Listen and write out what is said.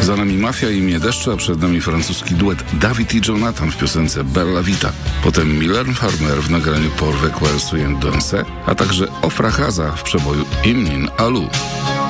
Za nami Mafia i Imię Deszczu, a przed nami francuski duet David i Jonathan w piosence Bella Vita. Potem Mylène Farmer w nagraniu Pour Quoi Souyen Danse, a także Ofra Haza w przeboju Hymne à l'eau.